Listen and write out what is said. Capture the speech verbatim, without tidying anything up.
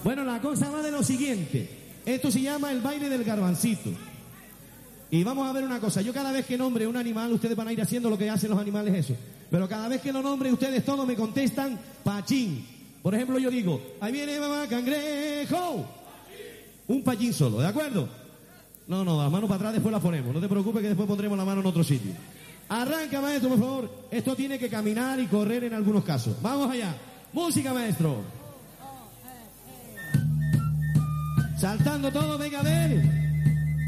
Bueno, la cosa va de lo siguiente. Esto se llama el baile del garbancito. Y vamos a ver una cosa. Yo cada vez que nombre un animal, ustedes van a ir haciendo lo que hacen los animales eso. Pero cada vez que lo nombre, ustedes todos me contestan pachín. Por ejemplo, yo digo, ahí viene mamá cangrejo. Un pachín solo, ¿de acuerdo? No, no, las manos para atrás después las ponemos. No te preocupes que después pondremos la mano en otro sitio. Arranca, maestro, por favor. Esto tiene que caminar y correr en algunos casos. Vamos allá. Música, maestro. Saltando todo, venga a ver.